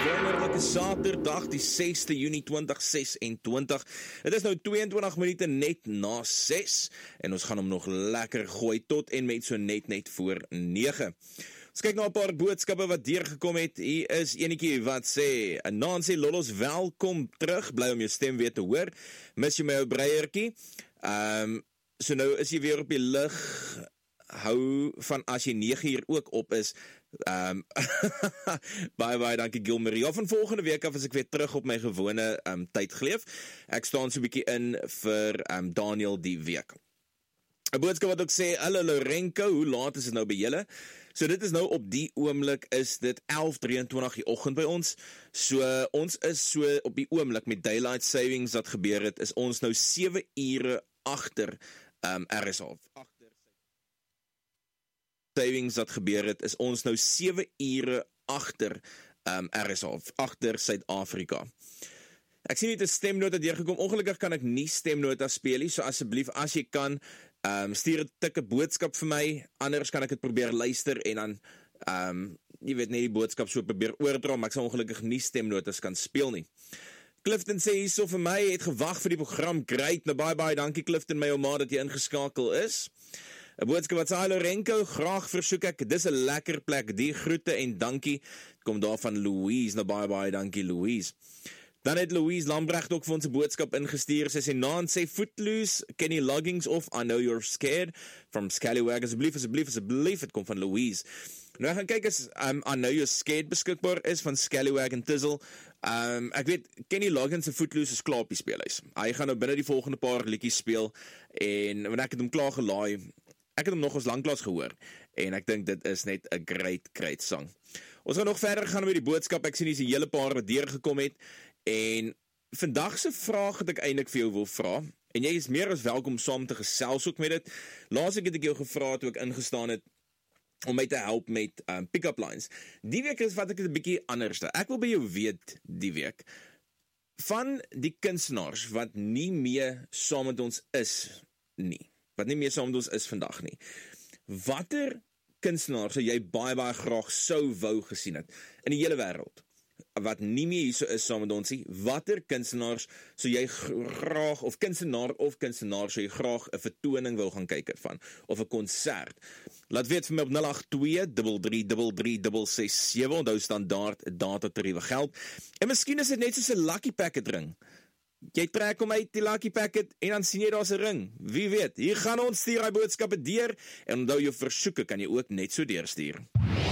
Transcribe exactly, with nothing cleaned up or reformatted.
wonderlike Saterdag, die sesde Junie twintig ses-en-twintig. Dit is nou tweeëntwintig minute net na ses en ons gaan hom nog lekker gooi tot en met so net net voor nege. Ons kyk na 'n paar boodskappe wat deurgekom het. Hier is enetjie wat sê: Nancy Lollos, welkom terug. Bly om jou stem weer te hoor. Mis jy my ou breiertjie? Ehm um, so nou is jy weer op die lig. Hou van as jy nege uur ook op is. Um, bye bye, dankie Gilmarie. Ja, van volgende week af is ek weer terug op my gewone um, tydgleef. Ek staan so 'n bietjie in vir um, Daniel die week. 'n Boodskap wat ook sê: hallo Lorenko, hoe laat is dit nou by julle? So dit is nou op die oomblik is dit elf drieëntwintig die oggend by ons. So uh, ons is so op die oomblik met daylight savings wat gebeur het, is ons nou sewe ure agter um, R S A. Savings wat gebeur het, is ons nou sewe ure agter um, R S A, agter Suid-Afrika. Ek sien net 'n stemnota deurgekom. Ongelukkig kan ek nie stemnota speel nie, so asseblief as jy kan, um, stuur 'n tikke boodskap vir my, anders kan ek dit probeer luister en dan um, jy weet net die boodskap so probeer oordra, maar ek sal ongelukkig nie stemnotas kan speel nie. Clifton sê hierso vir my, het gewag vir die program, great, nou bye bye, dankie Clifton, my oma dat jy ingeskakel is. 'n Boodskap wat sê: hallo Renko, graag versoek ek, dis 'n lekker plek, die groete en dankie, kom daar van Louise, nou bye bye, dankie Louise. Dan het Louise Lambrecht ook vir ons 'n boodskap ingestuur, sy sê: Naan sê Footloose, Kenny Loggins of I Know You're Scared, from Scallywag, asseblief, asseblief, asseblief, het kom van Louise. Nou ek gaan kyk as um, I Know You're Scared beskikbaar is van Scallywag en Tizzle. Um, ek weet, Kenny Loggins se Footloose is klaar op die speelhuis. Hy gaan nou binne die volgende paar liedjies speel, en wanneer ek het hom klaar gelaai, ek het hom nog ons lanklaas gehoor, en ek dink dit is net 'n great, great song. Ons gaan nog verder gaan met die boodskap. Ek sien hier 'n hele paar wat deurgekom het, en vandag se vraag het ek eintlik vir jou wil vra, en jy is meer as welkom saam te gesels ook met dit. Laas ek het ek jou gevra toe ek ingestaan het, om my te help met um, pick-up lines. Die week is wat ek het 'n bietjie anders. Ek wil by jou weet, die week, van die kunstenaars wat nie meer saam met ons is nie, wat nie meer saam met ons is vandag nie. Watter kunstenaar sou jy baie baie graag sou wou gesien het in die hele wêreld wat nie meer hier so is saam met ons nie? Watter kunstenaars sou jy graag, of kunstenaar of kunstenaar sou jy graag 'n vertoning wil gaan kyk van, of 'n konsert? Laat weet vir my op nul agt twee, drie drie drie drie, ses ses sewe, onthou standaard data tariewe geld. En miskien is dit net soos 'n lucky packet ring. Jy trek hom uit die lucky packet en dan sien jy daar's 'n ring. Wie weet, hier gaan ons stuur hy boodskappe deur, en onthou jou versoeke kan jy ook net so deurstuur.